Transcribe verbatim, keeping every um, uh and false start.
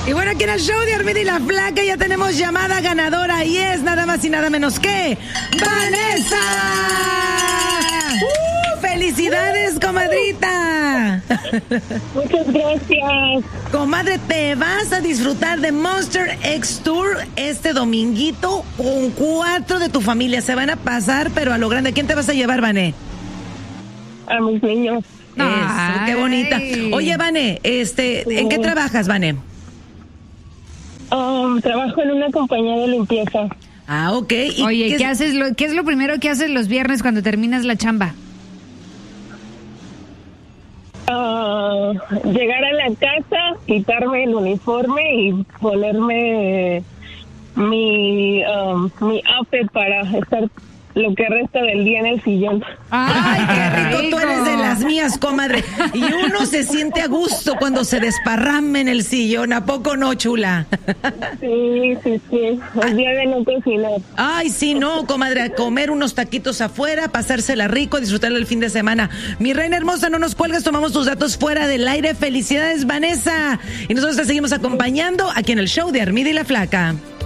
Y bueno, aquí en el show de Armida y la Flaca ya tenemos llamada ganadora y es nada más y nada menos que ¡Vanessa! ¡Uh! ¡Felicidades, comadrita! Muchas gracias. Comadre, te vas a disfrutar de Monster X Tour este dominguito con cuatro de tu familia. Se van a pasar, pero a lo grande. ¿Quién te vas a llevar, Vané? A mis niños. Eso, qué bonita. Oye, Vané, este, ¿en qué trabajas, Vané? Um, trabajo en una compañía de limpieza. Ah, ok. ¿Y Oye, qué, ¿qué, es... haces lo, ¿qué es lo primero que haces los viernes cuando terminas la chamba? Uh, llegar a la casa, quitarme el uniforme y ponerme mi, um, mi outfit para estar lo que resta del día en el sillón. Ay, qué rico, tú eres de las mías, comadre. Y uno se siente a gusto cuando se desparrama en el sillón, ¿a poco no, chula? Sí, sí, sí, el día de no cocinar. Ay, sí, no, comadre, a comer unos taquitos afuera, pasársela rico, disfrutarlo el fin de semana. Mi reina hermosa, no nos cuelgues, tomamos tus datos fuera del aire. Felicidades, Vanessa. Y nosotros te seguimos acompañando aquí en el show de Armida y la Flaca.